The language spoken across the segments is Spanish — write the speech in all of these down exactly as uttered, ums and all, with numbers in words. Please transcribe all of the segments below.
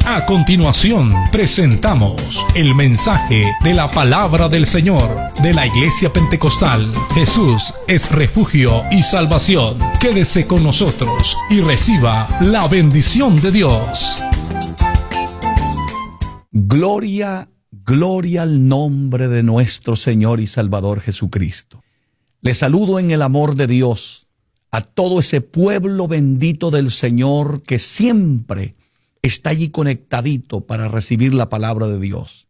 A continuación, presentamos el mensaje de la palabra del Señor de la Iglesia Pentecostal. Jesús es refugio y salvación. Quédese con nosotros y reciba la bendición de Dios. Gloria, gloria al nombre de nuestro Señor y Salvador Jesucristo. Les saludo en el amor de Dios a todo ese pueblo bendito del Señor que siempre está allí conectadito para recibir la palabra de Dios.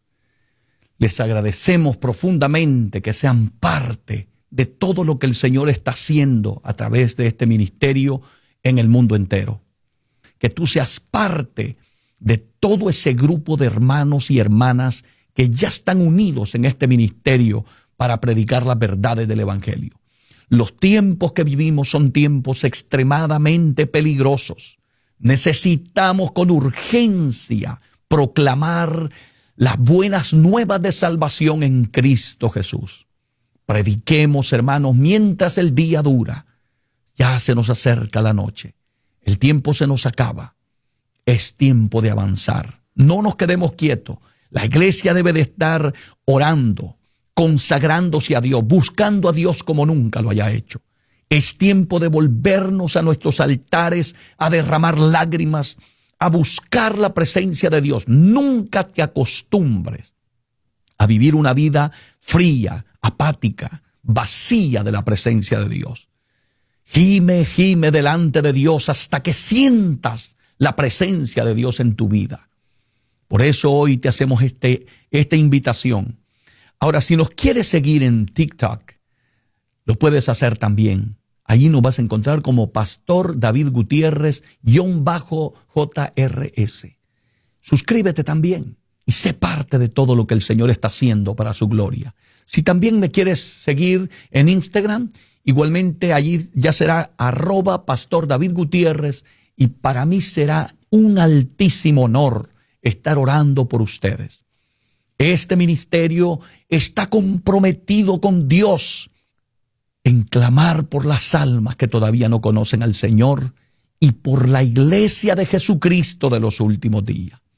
Les agradecemos profundamente que sean parte de todo lo que el Señor está haciendo a través de este ministerio en el mundo entero. Que tú seas parte de todo ese grupo de hermanos y hermanas que ya están unidos en este ministerio para predicar las verdades del Evangelio. Los tiempos que vivimos son tiempos extremadamente peligrosos. Necesitamos con urgencia proclamar las buenas nuevas de salvación en Cristo Jesús. Prediquemos, hermanos, mientras el día dura. Ya se nos acerca la noche. El tiempo se nos acaba. Es tiempo de avanzar. No nos quedemos quietos. La iglesia debe de estar orando, consagrándose a Dios, buscando a Dios como nunca lo haya hecho. Es tiempo de volvernos a nuestros altares, a derramar lágrimas, a buscar la presencia de Dios. Nunca te acostumbres a vivir una vida fría, apática, vacía de la presencia de Dios. Gime, gime delante de Dios hasta que sientas la presencia de Dios en tu vida. Por eso hoy te hacemos este, esta invitación. Ahora, si nos quieres seguir en TikTok, lo puedes hacer también. Allí nos vas a encontrar como Pastor David Gutiérrez, guión bajo J R S. Suscríbete también y sé parte de todo lo que el Señor está haciendo para su gloria. Si también me quieres seguir en Instagram, igualmente allí ya será arroba Pastor David Gutiérrez, y para mí será un altísimo honor estar orando por ustedes. Este ministerio está comprometido con Dios en clamar por las almas que todavía no conocen al Señor y por la iglesia de Jesucristo de los últimos días.